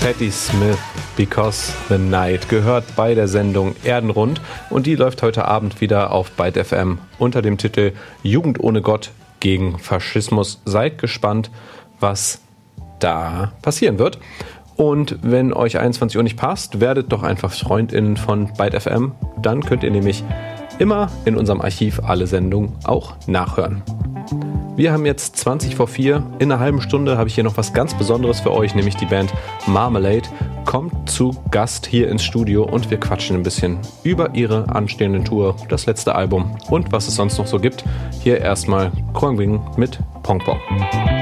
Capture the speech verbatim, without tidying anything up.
Patti Smith, Because the Night, gehört bei der Sendung Erdenrund und die läuft heute Abend wieder auf Byte F M unter dem Titel Jugend ohne Gott gegen Faschismus. Seid gespannt, was da passieren wird. Und wenn euch einundzwanzig Uhr nicht passt, werdet doch einfach FreundInnen von Byte F M. Dann könnt ihr nämlich immer in unserem Archiv alle Sendungen auch nachhören. Wir haben jetzt zwanzig vor vier. In einer halben Stunde habe ich hier noch was ganz Besonderes für euch, nämlich die Band Marmalade kommt zu Gast hier ins Studio und wir quatschen ein bisschen über ihre anstehende Tour, das letzte Album und was es sonst noch so gibt. Hier erstmal Kroangwing mit Pong Pong.